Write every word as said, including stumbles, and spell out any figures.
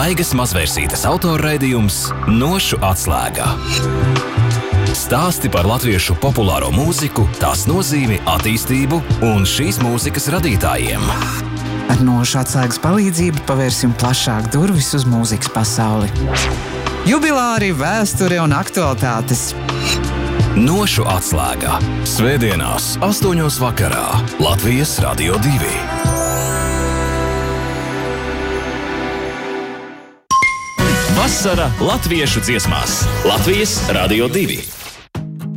Daigas Mazvērsītes autorraidījums Nošu atslēga. Stāsti par latviešu populāro mūziku, tās nozīmi, attīstību un šīs mūzikas radītājiem. Ar Nošu atslēgas palīdzību pavērsim plašāk durvis uz mūzikas pasauli. Jubilāri, vēsture un aktualitātes. Nošu atslēga. Svētdienās astoņos vakarā. Latvijas Radio divi. Vasara latviešu dziesmās. Latvijas Radio divi.